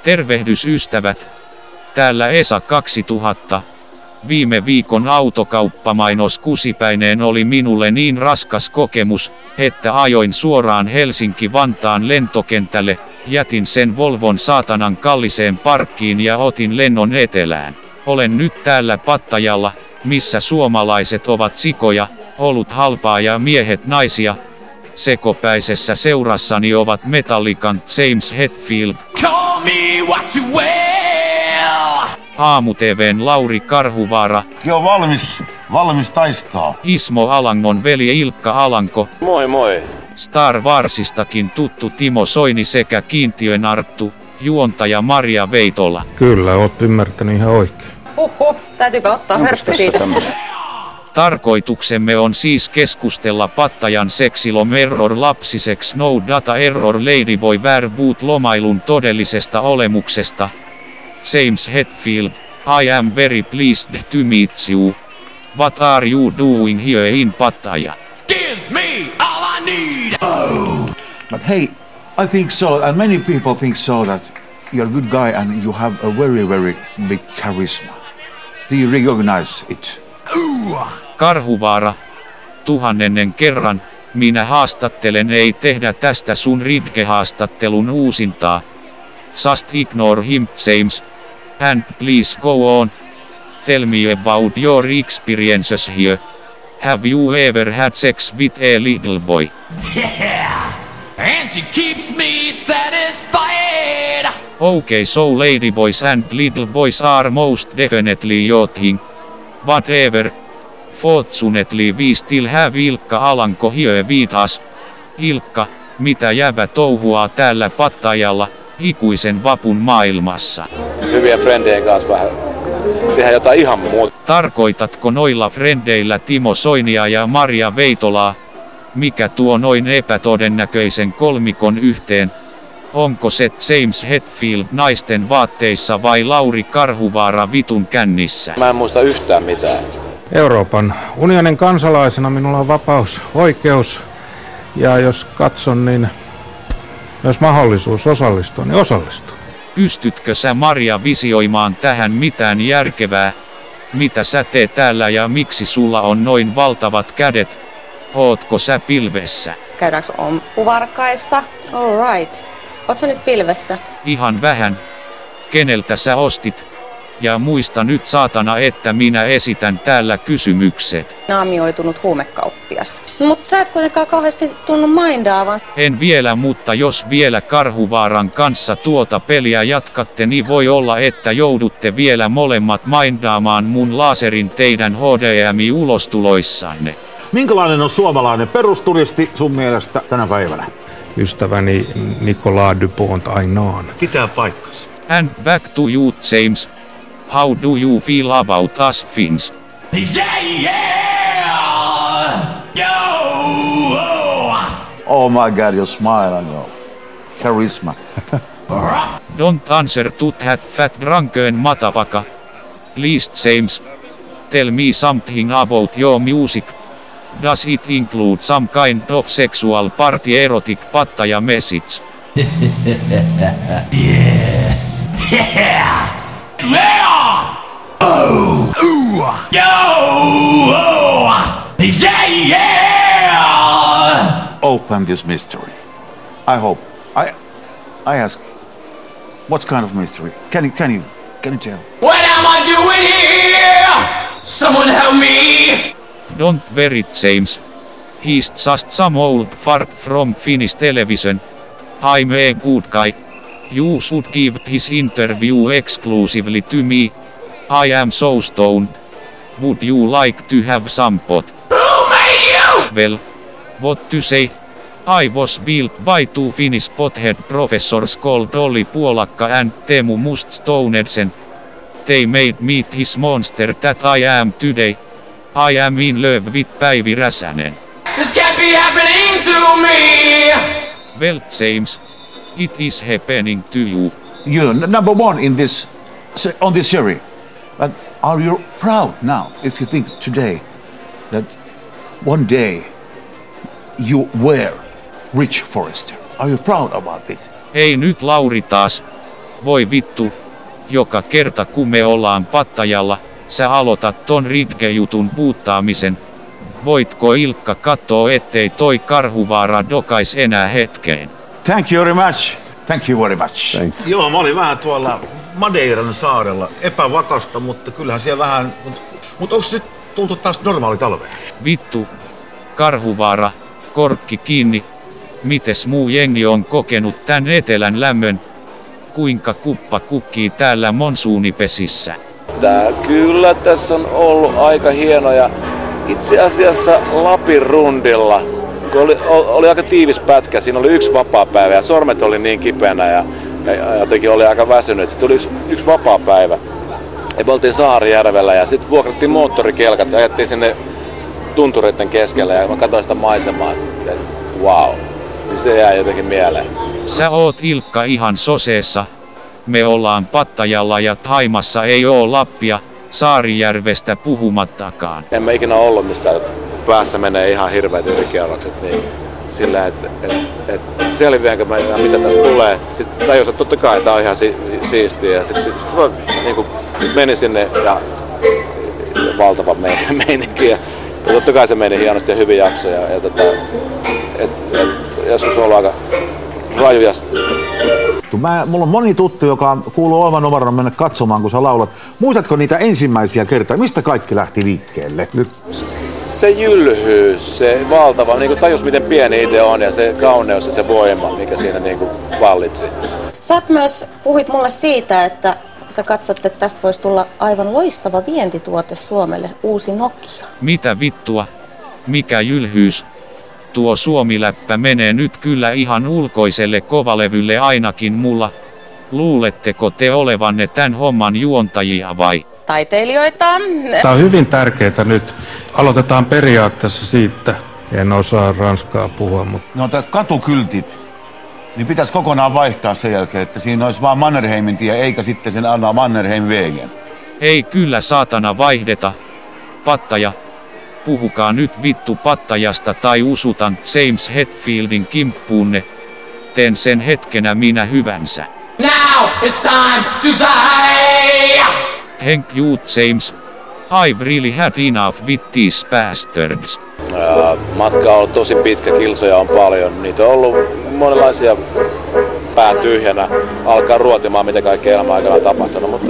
Tervehdys ystävät. Täällä Esa 2000. Viime viikon autokauppamainos kusipäineen oli minulle niin raskas kokemus, että ajoin suoraan Helsinki-Vantaan lentokentälle, jätin sen Volvon saatanan kalliseen parkkiin ja otin lennon etelään. Olen nyt täällä Pattajalla, missä suomalaiset ovat sikoja, olut halpaa ja miehet naisia. Sekopäisessä seurassani ovat Metallican James Hetfield, Aamu-TV:n Lauri Karhuvaara, Joo, valmis taistaa. Ismo Alangon veli Ilkka Alanko, Moi moi. Star Warsistakin tuttu Timo Soini sekä Kiintiön Arttu, juontaja Maria Veitola. Kyllä, oot ymmärtänyt ihan oikein. Täytyypä ottaa hörppy siitä. Tarkoituksemme on siis keskustella Pattajan Sexilom Error lapsisex No Data Error Ladyboy Wärboot lomailun todellisesta olemuksesta. James Hetfield, I am very pleased to meet you. What are you doing here in Pattaya? Gives me all I need. But hey, I think so, and many people think so, that you're a good guy and you have a very, very big charisma. Do you recognize it? Karhuvaara, 1000 kerran, minä haastattelen, ei tehdä tästä sun Ridge-haastattelun uusintaa. Just ignore him, James. And please go on. Tell me about your experiences here. Have you ever had sex with a little boy? Yeah, and she keeps me satisfied. Okay, so ladyboys and little boys are most definitely your thing. Whatever. Fortunately we still have Ilkka Alanko here with us. Ilkka, mitä jäbä touhuaa täällä Pattajalla, ikuisen vapun maailmassa? Hyviä frendien kanssa vähän tehdä jotain ihan muuta. Tarkoitatko noilla frendeillä Timo Soinia ja Maria Veitolaa? Mikä tuo noin epätodennäköisen kolmikon yhteen? Onko se James Hetfield naisten vaatteissa vai Lauri Karhuvaara vitun kännissä? Mä en muista yhtään mitään. Euroopan unionin kansalaisena minulla on vapaus, oikeus ja jos katson, niin myös mahdollisuus osallistua, niin osallistua. Pystytkö sä Maria visioimaan tähän mitään järkevää? Mitä sä teet täällä ja miksi sulla on noin valtavat kädet? Ootko sä pilvessä? Käydäänkö ompuvarkaissa? Alright. Oot sä nyt pilvessä? Ihan vähän. Keneltä sä ostit? Ja muista nyt saatana, että minä esitän täällä kysymykset. Naamioitunut huumekauppias. Mut sä et kuitenkaan kauheasti tunnu mindaavan. En vielä, mutta jos vielä Karhuvaaran kanssa tuota peliä jatkatte, niin voi olla, että joudutte vielä molemmat mindaamaan mun laserin teidän HDMI-ulostuloissanne. Minkälainen on suomalainen perusturisti sun mielestä tänä päivänä? Ystäväni Nicolas Dupont Ainaan. Pitää paikkansa. And back to you, James. How do you feel about us Finns? Yeah. Yo. Oh my god, your smile and your charisma. Don't answer to that fat drunken motherfucker. Please, James. Tell me something about your music. Does it include some kind of sexual party erotic Pattaya message? Yeah. Oh. Ooh. Yo. Yeah. Open this mystery. I hope. I ask, what kind of mystery? Can you tell? What am I doing here? Someone help me. Don't worry, James. He's just some old fart from Finnish television. I'm a good guy. You should give his interview exclusively to me. I am so stoned. Would you like to have some pot? Who made you? Well, what to say? I was built by two Finnish pothead professors called Olli Puolakka and Teemu Muststonedsen. They made me this monster that I am today. I am in love with Päivi Räsänen. This can't be happening to me. Well, James, it is happening to you. You're number one on this series. But are you proud now, if you think today, that one day you were Rich Forrester? Are you proud about it? Ei nyt Lauri taas. Voi vittu, joka kerta kun me ollaan Pattajalla, sä aloitat ton Ridge-jutun buuttaamisen. Voitko Ilkka kattoo ettei toi Karhuvaara dokais enää hetkeen? Thank you very much. Thank you very much. Thanks. Joo, mä olin vähän tuolla Madeiran saarella. Epävakasta, mutta kyllähän siellä vähän... Mutta onko se tultu taas normaali talveen? Vittu. Karhuvaara, korkki kiinni. Mites muu jengi on kokenut tän etelän lämmön? Kuinka kuppa kukkii täällä monsuunipesissä? Kyllä tässä on ollut aika hienoja. Itse asiassa Lapin rundilla, kun oli aika tiivis pätkä, siinä oli yksi vapaapäivä ja sormet oli niin kipeänä ja jotenkin oli aika väsynyt. Tuli yksi vapaapäivä ja me oltiin Saarijärvellä ja sitten vuokrattiin moottorikelkat ja ajettiin sinne tuntureiden keskelle ja mä katsoin sitä maisemaa, että wow, niin se jää jotenkin mieleen. Sä oot Ilkka ihan soseessa. Me ollaan Pattajalla ja Thaimassa ei oo Lappia, Saarijärvestä puhumattakaan. En mä ikinä ollut missään päässä menee ihan hirveät ylikierrokset, niin sillä että selviäänkö mä mitä tästä tulee. Sitten tajus, että totta kai tää on ihan siistiä ja sit niinku meni sinne ja valtava meininki ja totta kai se meni hienosti ja hyvin jaksoja ja joskus on ollut aika rajuja. Mulla on moni tuttu, joka kuuluu olevan numerona mennä katsomaan, kun sä laulat. Muistatko niitä ensimmäisiä kertoja? Mistä kaikki lähti liikkeelle? Se jylhyys, se valtava, niin kuin tajus miten pieni itse on ja se kauneus ja se voima, mikä siinä niin kuin vallitsi. Sä myös puhuit mulle siitä, että sä katsot, että tästä voisi tulla aivan loistava vientituote Suomelle, uusi Nokia. Mitä vittua? Mikä jylhyys? Tuo suomiläppä menee nyt kyllä ihan ulkoiselle kovalevylle ainakin mulla. Luuletteko te olevanne tän homman juontajia vai? Taiteilijoita. Tämä on hyvin tärkeää nyt. Aloitetaan periaatteessa siitä. En osaa ranskaa puhua, mutta... No katukyltit, niin pitäisi kokonaan vaihtaa sen jälkeen, että siinä olisi vaan Mannerheimin tie, eikä sitten sen anna Mannerheim-wegen. Ei kyllä saatana vaihdeta. Pattaja. Puhukaa nyt vittu Pattajasta tai usutan James Hetfieldin kimppuunne. Teen sen hetkenä minä hyvänsä. Now it's time to die. Thank you James. I've really had enough with these bastards. Matka on ollut tosi pitkä, kilsoja on paljon. Niitä on ollut monenlaisia pää tyhjänä. Alkaa ruotimaan mitä kaikkea elämän aikana on tapahtunut, mutta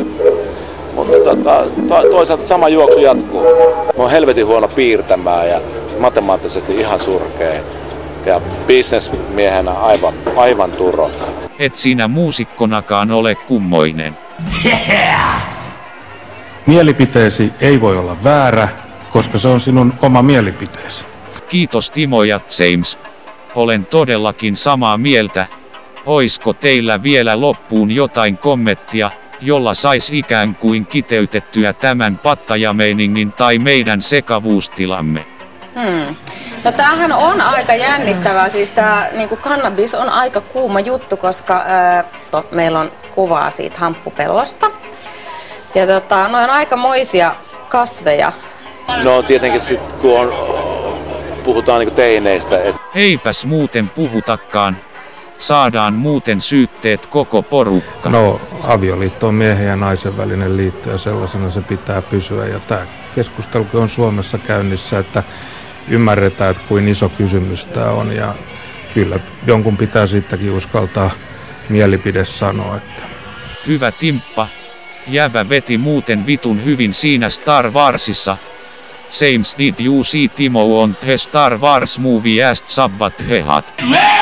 toisaalta sama juoksu jatkuu. Mä oon helvetin huono piirtämään ja matemaattisesti ihan surkea. Ja businessmiehenä aivan turro. Et sinä muusikkonakaan ole kummoinen. Yeah. Mielipiteesi ei voi olla väärä, koska se on sinun oma mielipiteesi. Kiitos Timo ja James. Olen todellakin samaa mieltä. Oisko teillä vielä loppuun jotain kommenttia, jolla sais ikään kuin kiteytettyä tämän pattajameiningin tai meidän sekavuustilamme? No tämähän on aika jännittävää, siis tämä niinku kannabis on aika kuuma juttu, koska meillä on kuvaa siitä hamppupellosta. Ja noi on aikamoisia kasveja. No tietenkin sitten kun puhutaan niinku teineistä. Eipäs muuten puhutakaan. Saadaan muuten syytteet koko porukka. No, avioliitto on miehen ja naisen välinen liitto ja sellaisena se pitää pysyä. Ja tämä keskustelu on Suomessa käynnissä, että ymmärretään, että kuin iso kysymys tämä on. Ja kyllä jonkun pitää siitäkin uskaltaa mielipide sanoa. Että... Hyvä Timppa. Jävä veti muuten vitun hyvin siinä Star Warsissa. James, did you see Timo on the Star Wars movie as Sabbath Hehat?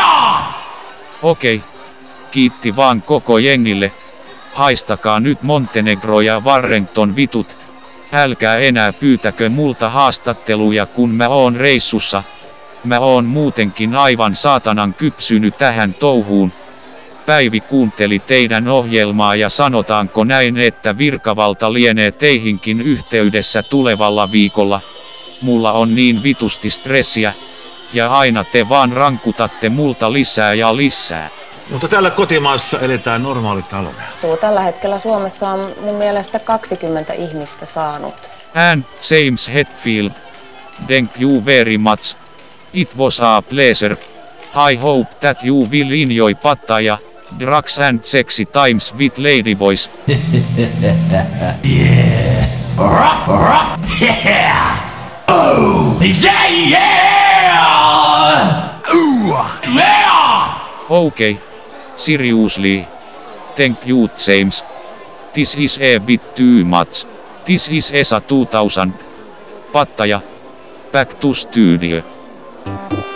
Okei. Kiitti vaan koko jengille. Haistakaa nyt Montenegro ja Warrington vitut. Älkää enää pyytäkö multa haastatteluja kun mä oon reissussa. Mä oon muutenkin aivan saatanan kypsynyt tähän touhuun. Päivi kuunteli teidän ohjelmaa ja sanotaanko näin, että virkavalta lienee teihinkin yhteydessä tulevalla viikolla. Mulla on niin vitusti stressiä. Ja aina te vaan rankutatte multa lisää ja lisää. Mutta täällä kotimaassa eletään normaali talvea. Tällä hetkellä Suomessa on mun mielestä 20 ihmistä saanut. And James Hetfield. Thank you very much. It was a pleasure. I hope that you will enjoy Pattaja, Drugs and sexy times with ladyboys. Rough, rough, yeah! Oh, yeah! Ooh, yeah! Okay. Seriously. Thank you, James. This is a bit too much. This is ESA 2000. Pattaja. Back to studio.